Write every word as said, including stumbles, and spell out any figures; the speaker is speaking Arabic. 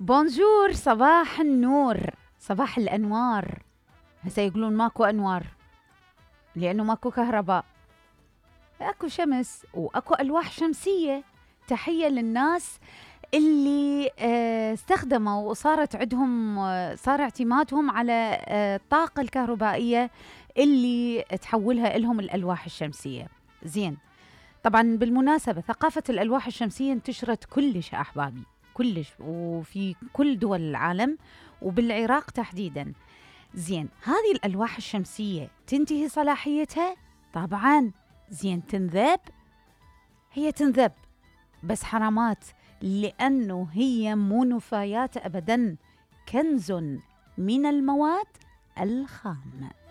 بونجور، صباح النور، صباح الأنوار. هسا يقولون ماكو أنوار لأنه ماكو كهرباء، أكو شمس وأكو ألواح شمسية. تحية للناس اللي استخدموا وصارت عندهم صار اعتمادهم على الطاقة الكهربائية اللي تحولها لهم الألواح الشمسية. زين، طبعا بالمناسبة ثقافة الألواح الشمسية انتشرت كلش أحبابي، كلش، وفي كل دول العالم وبالعراق تحديدا. زين، هذه الألواح الشمسية تنتهي صلاحيتها؟ طبعا. زين، تنذب؟ هي تنذب بس حرامات، لأنه هي مو نفايات أبدا، كنز من المواد الخام.